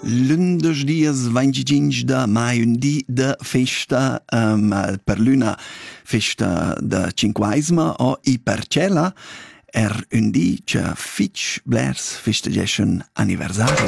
Lundes dies 25 de mai, un di de festa per l'una festa de cinquaisma o i per cella un di che fitch blers festegeschen anniversari.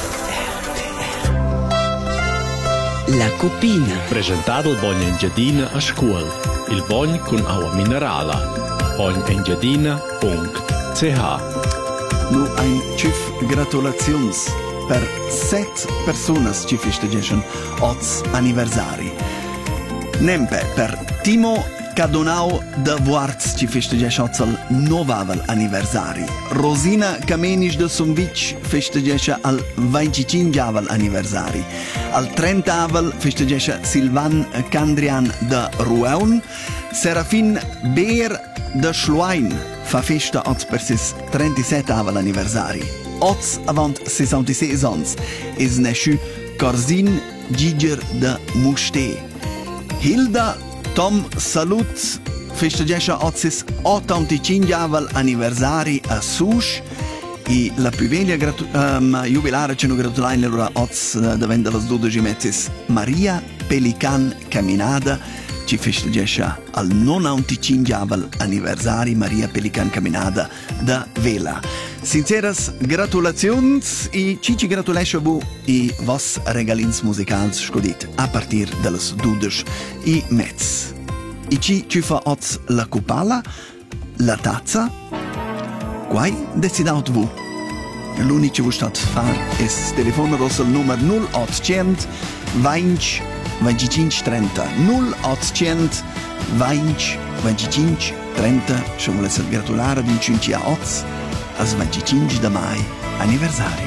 La copina. Presentato il Bogn Engiadina a scuola. Il Bogn con acqua minerala. bognengiadina.ch. Nu ein cif gratulazions per 7 personas ci festegeschen oz anniversari. Nempe per Timo Cadonau de Vuarz ci festegesce oz al 9 anniversari. Rosina Kamenisch de Sumvic festegesce al 25 anniversari. Al 30 festegesce Silvan Candrian de Rueun. Serafin Beer de Schluain fa festa oz per sis 37 anniversari. Oz avant 66 ans is nesciu Corzin Giger de Muste. Hilda Tom Salut festegesce oz sis 85 anniversari a Sush e la più veglia jubilare ce nu gratulain l'ora oz davent las 12 mezzis Maria Pelican Caminada ci festegesce al 95 anniversari Maria Pelican Caminada da Vela. Sinceras gratulazions e ci gratulesce bu e vos regalins musicals scodit a partir de las 12 e mezz. E ci fa oz la cupala, la tazza, quai decidaut vu. L'unic che vu stat far es telefoneros al numero 0800 20 25 30 0800 20 25 30. Se volesse gratulare di 5 a oz as 25 de mai anniversari.